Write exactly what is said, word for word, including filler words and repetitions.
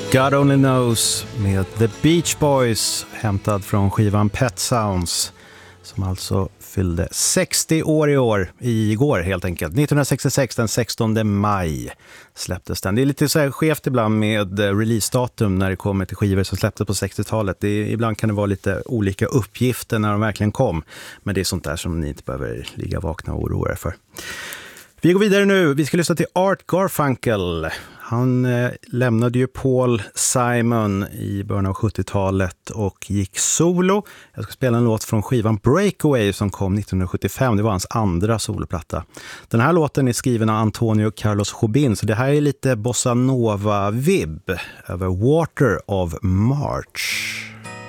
God Only Knows med The Beach Boys, hämtad från skivan Pet Sounds, som alltså fyllde sextio år i år, igår helt enkelt. nittonhundrasextiosex, den sextonde maj släpptes den. Det är lite så här skevt ibland med releasedatum när det kommer till skivor som släpptes på sextiotalet. Det är, ibland kan det vara lite olika uppgifter när de verkligen kom, men det är sånt där som ni inte behöver ligga vakna och oroa er för. Vi går vidare nu. Vi ska lyssna till Art Garfunkel. Han eh, lämnade ju Paul Simon i början av sjuttiotalet och gick solo. Jag ska spela en låt från skivan Breakaway som kom nittonhundrasjuttiofem. Det var hans andra soloplatta. Den här låten är skriven av Antonio Carlos Jobim, så det här är lite bossa nova-vibb över Water of March.